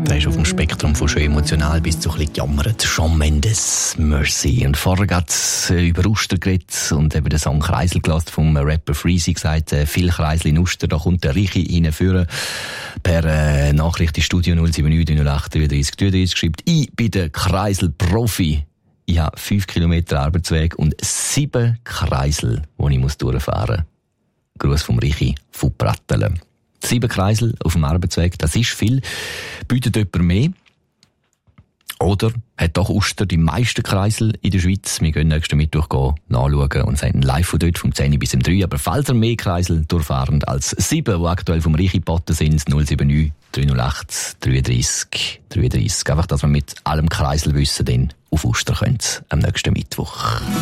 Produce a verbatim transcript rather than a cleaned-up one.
Der ist auf dem Spektrum von schön emotional bis zu ein bisschen gejammert. Shawn Mendes, Mercy. Und vorher hat es über Uster geredet und eben den Song Kreisel gelassen vom Rapper Freezy gesagt, äh, viel Kreisel in Uster, da kommt der Richi reinführen. Per äh, Nachricht ins Studio null sieben neun null acht drei drei drei drei schreibt, ich bin der Kreisel-Profi. Ich habe fünf Kilometer Arbeitsweg und sieben Kreisel, die ich durchfahren muss. Gruß vom Richi von Prattelen. Sieben Kreisel auf dem Arbeitsweg, das ist viel. Bietet jemand mehr? Oder hat doch Uster die meisten Kreisel in der Schweiz? Wir gehen nächsten Mittwoch gehen, nachschauen und senden live von dort vom zehn bis drei. Aber falls ihr mehr Kreisel durchfahren als sieben, die aktuell vom Richi geboten sind, null sieben neun drei null acht drei drei drei drei. Einfach, dass wir mit allem Kreisel wissen, dann auf Uster können am nächsten Mittwoch.